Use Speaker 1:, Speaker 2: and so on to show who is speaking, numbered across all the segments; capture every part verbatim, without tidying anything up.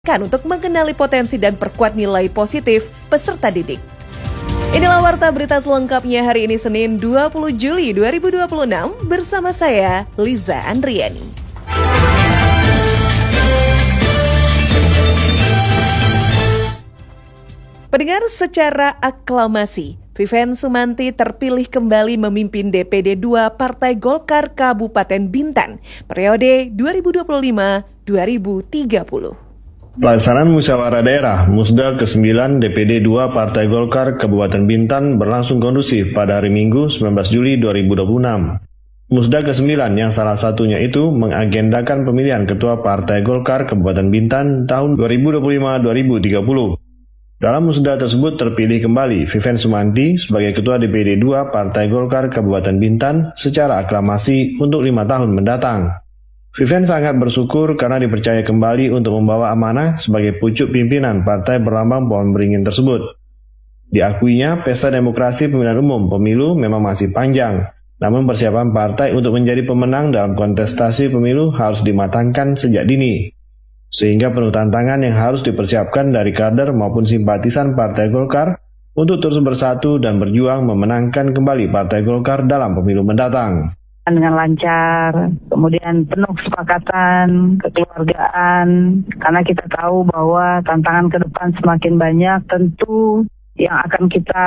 Speaker 1: kan untuk mengenali potensi dan perkuat nilai positif peserta didik. Inilah Warta Berita selengkapnya hari ini Senin dua puluh Juli dua ribu dua puluh enam bersama saya Liza Andriani. Pendengar, secara aklamasi, Vivian Sumanti terpilih kembali memimpin D P D dua Partai Golkar Kabupaten Bintan periode dua ribu dua puluh lima sampai dua ribu tiga puluh.
Speaker 2: Pelaksanaan musyawarah daerah Musda kesembilan D P D dua Partai Golkar Kabupaten Bintan berlangsung kondusif pada hari Minggu sembilan belas Juli dua ribu dua puluh enam. Musda kesembilan yang salah satunya itu mengagendakan pemilihan Ketua Partai Golkar Kabupaten Bintan tahun dua ribu dua puluh lima sampai dua ribu tiga puluh. Dalam musda tersebut terpilih kembali Vivian Sumanti sebagai Ketua D P D dua Partai Golkar Kabupaten Bintan secara aklamasi untuk lima tahun mendatang. Vivian sangat bersyukur karena dipercaya kembali untuk membawa amanah sebagai pucuk pimpinan partai berlambang pohon beringin tersebut. Diakuinya, pesta demokrasi pemilihan umum pemilu memang masih panjang, namun persiapan partai untuk menjadi pemenang dalam kontestasi pemilu harus dimatangkan sejak dini. Sehingga penuh tantangan yang harus dipersiapkan dari kader maupun simpatisan Partai Golkar untuk terus bersatu dan berjuang memenangkan kembali Partai Golkar dalam pemilu mendatang.
Speaker 3: Dengan lancar, kemudian penuh kesepakatan, kekeluargaan, karena kita tahu bahwa tantangan ke depan semakin banyak. Tentu yang akan kita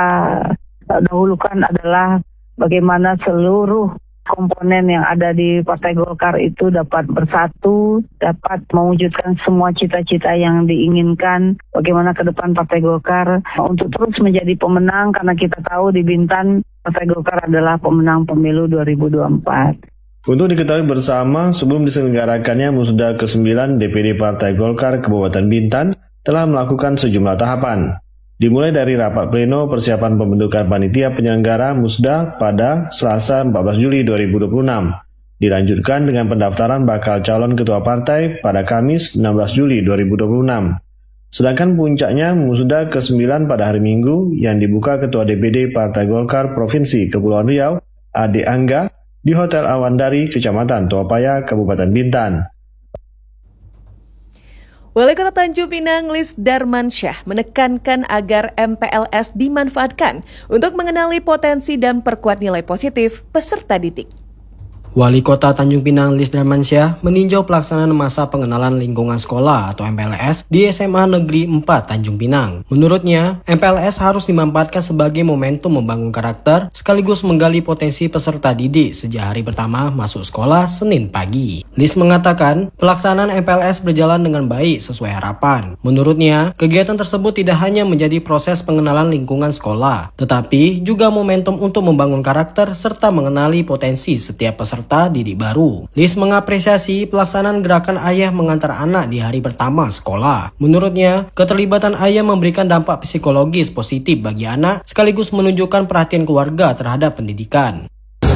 Speaker 3: dahulukan adalah bagaimana seluruh komponen yang ada di Partai Golkar itu dapat bersatu, dapat mewujudkan semua cita-cita yang diinginkan, bagaimana ke depan Partai Golkar untuk terus menjadi pemenang, karena kita tahu di Bintan Partai Golkar adalah pemenang pemilu dua ribu dua puluh empat.
Speaker 2: Untuk diketahui bersama, sebelum diselenggarakannya Musda kesembilan D P D Partai Golkar Kabupaten Bintan telah melakukan sejumlah tahapan. Dimulai dari rapat pleno persiapan pembentukan panitia penyelenggara Musda pada Selasa empat belas Juli dua ribu dua puluh enam. Dilanjutkan dengan pendaftaran bakal calon ketua partai pada Kamis enam belas Juli dua ribu dua puluh enam. Sedangkan puncaknya Musda kesembilan pada hari Minggu yang dibuka Ketua D P D Partai Golkar Provinsi Kepulauan Riau, Ade Angga, di Hotel Awandari, Kecamatan Tuapaya, Kabupaten Bintan.
Speaker 1: Wali Kota Tanjung Pinang Lis Darmansyah menekankan agar M P L S dimanfaatkan untuk mengenali potensi dan perkuat nilai positif peserta didik.
Speaker 4: Wali Kota Tanjung Pinang Lis Darmansyah meninjau pelaksanaan masa pengenalan lingkungan sekolah atau M P L S di S M A Negeri empat Tanjung Pinang. Menurutnya, M P L S harus dimanfaatkan sebagai momentum membangun karakter sekaligus menggali potensi peserta didik sejak hari pertama masuk sekolah Senin pagi. Lis mengatakan, pelaksanaan M P L S berjalan dengan baik sesuai harapan. Menurutnya, kegiatan tersebut tidak hanya menjadi proses pengenalan lingkungan sekolah, tetapi juga momentum untuk membangun karakter serta mengenali potensi setiap peserta didik baru. Lis mengapresiasi pelaksanaan gerakan ayah mengantar anak di hari pertama sekolah. Menurutnya, keterlibatan ayah memberikan dampak psikologis positif bagi anak sekaligus menunjukkan perhatian keluarga terhadap pendidikan.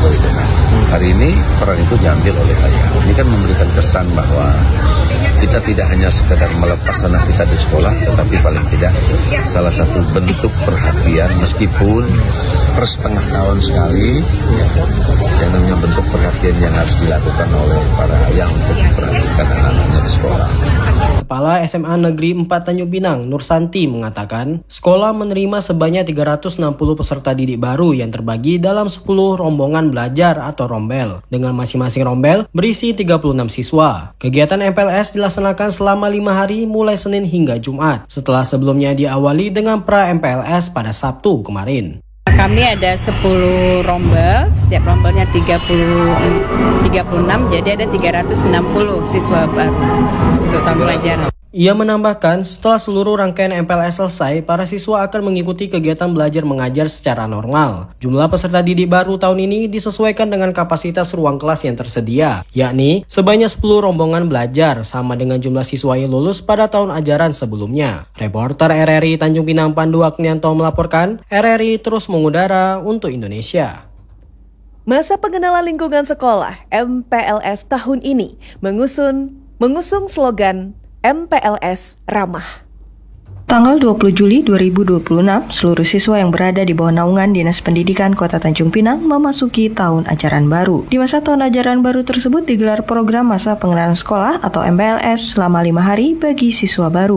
Speaker 5: Hari ini peran itu diambil oleh ayah. Ini kan memberikan kesan bahwa kita tidak hanya sekedar melepas anak kita di sekolah, tetapi paling tidak salah satu bentuk perhatian meskipun per setengah tahun sekali, yang namanya bentuk perhatian yang harus dilakukan oleh para ayah untuk memperhatikan anak-anaknya di sekolah.
Speaker 4: Kepala S M A Negeri empat Tanjung Pinang, Nur Santi, mengatakan sekolah menerima sebanyak tiga ratus enam puluh peserta didik baru yang terbagi dalam sepuluh rombongan belajar atau rombel, dengan masing-masing rombel berisi tiga puluh enam siswa. Kegiatan M P L S dilaksanakan selama lima hari mulai Senin hingga Jumat, setelah sebelumnya diawali dengan pra M P L S pada Sabtu kemarin.
Speaker 6: Kami ada sepuluh rombel, setiap rombelnya tiga puluh, tiga puluh enam, jadi ada tiga ratus enam puluh siswa baru untuk tahun pelajaran.
Speaker 4: Ia menambahkan, setelah seluruh rangkaian M P L S selesai, para siswa akan mengikuti kegiatan belajar mengajar secara normal. Jumlah peserta didik baru tahun ini disesuaikan dengan kapasitas ruang kelas yang tersedia, yakni sebanyak sepuluh rombongan belajar sama dengan jumlah siswa yang lulus pada tahun ajaran sebelumnya. Reporter R R I Tanjung Pinang Pandu Agnianto melaporkan, R R I terus mengudara untuk Indonesia.
Speaker 1: Masa pengenalan lingkungan sekolah M P L S tahun ini mengusung, mengusung slogan M P L S ramah.
Speaker 7: Tanggal dua puluh Juli dua ribu dua puluh enam, seluruh siswa yang berada di bawah naungan Dinas Pendidikan Kota Tanjung Pinang memasuki tahun ajaran baru. Di masa tahun ajaran baru tersebut digelar program masa pengenalan sekolah atau M P L S selama lima hari bagi siswa baru.